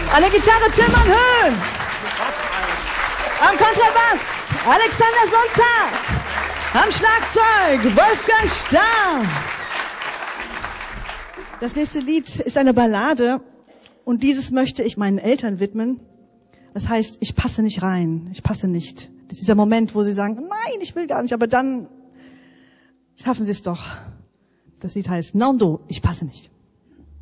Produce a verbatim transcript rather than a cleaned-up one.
An der Gitarre Tilman Höhn. Am Kontrabass Alexander Sonntag. Am Schlagzeug Wolfgang Stamm. Das nächste Lied ist eine Ballade und dieses möchte ich meinen Eltern widmen. Das heißt, ich passe nicht rein, ich passe nicht. Das ist dieser Moment, wo sie sagen, nein, ich will gar nicht, aber dann schaffen sie es doch. Das Lied heißt Nando, ich passe nicht.